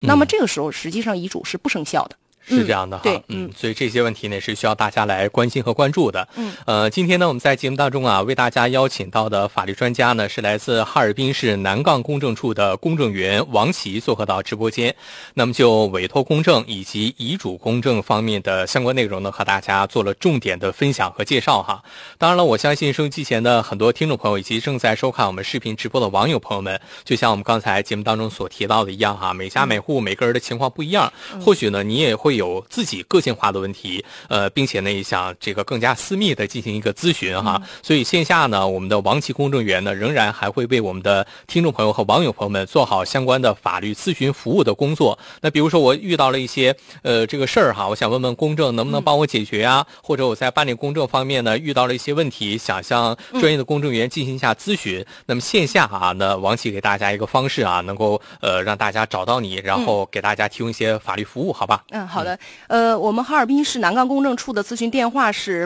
那么这个时候实际上遗嘱是不生效的。 是这样的哈， 对， 所以这些问题呢是需要大家来关心和关注的。今天呢我们在节目当中啊，为大家邀请到的法律专家呢是来自哈尔滨市南岗公证处的公证员王琦做客到直播间。那么就委托公证以及遗嘱公证方面的相关内容呢，和大家做了重点的分享和介绍哈。当然了，我相信收音机前的很多听众朋友以及正在收看我们视频直播的网友朋友们，就像我们刚才节目当中所提到的一样哈，每家每户每个人的情况不一样，或许呢你也会有自己个性化的问题，并且呢也想这个更加私密的进行一个咨询哈，所以线下呢我们的王琦公证员呢仍然还会为我们的听众朋友和网友朋友们做好相关的法律咨询服务的工作。那比如说我遇到了一些这个事儿哈，我想问问公证能不能帮我解决啊，或者我在办理公证方面呢遇到了一些问题，想向专业的公证员进行一下咨询，那么线下啊，那王琦给大家一个方式啊，能够让大家找到你，然后给大家提供一些法律服务，好吧？ 好的。我们哈尔滨市南岗公证处的咨询电话是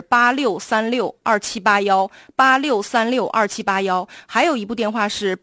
86362781，86362781，还有一部电话是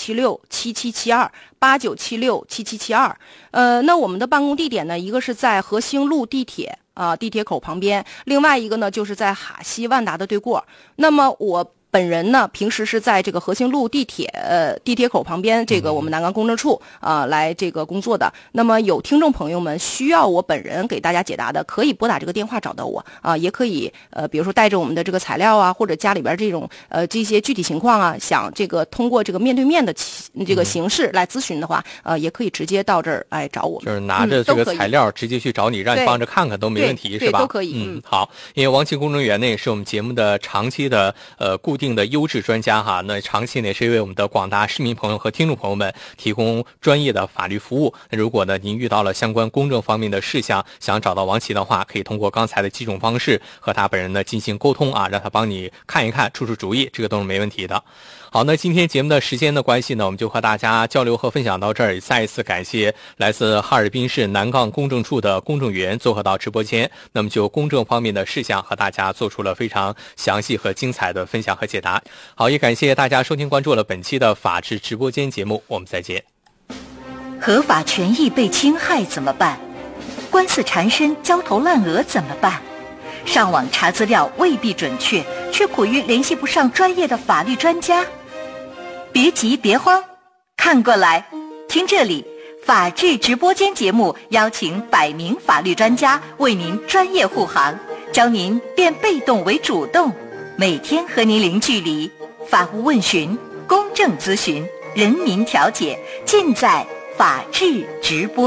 89767772，89767772。那我们的办公地点呢，一个是在和兴路地铁口旁边，另外一个呢就是在哈西万达的对过。那么我本人呢，平时是在这个和兴路地铁口旁边，这个我们南岗公证处来这个工作的。那么有听众朋友们需要我本人给大家解答的，可以拨打这个电话找到我也可以比如说带着我们的这个材料啊，或者家里边这种这些具体情况啊，想这个通过这个面对面的这个形式来咨询的话，也可以直接到这儿来找我们， 就是拿着这个材料直接去找你，让你帮着看看都没问题，是吧？ 都可以。 好，因为王琦公证员呢也是我们节目的长期的固定的优质专家哈，那长期呢是为我们的广大市民朋友和听众朋友们提供专业的法律服务。那如果呢您遇到了相关公证方面的事项，想找到王琦的话，可以通过刚才的几种方式和他本人呢进行沟通啊，让他帮你看一看，出出主意，这个都是没问题的。好，那今天节目的时间的关系呢，我们就和大家交流和分享到这儿，再一次感谢来自哈尔滨市南岗公证处的公证员做客到直播间，那么就公证方面的事项和大家做出了非常详细和精彩的分享和解答。好，也感谢大家收听关注了本期的法治直播间节目，我们再见。 合法权益被侵害怎么办？官司缠身焦头烂额怎么办？上网查资料未必准确，却苦于联系不上专业的法律专家。别急别慌，看过来，听这里，法治直播间节目邀请100名法律专家为您专业护航，教您变被动为主动，每天和您零距离，法务问询、公证咨询、人民调解，尽在法治直播。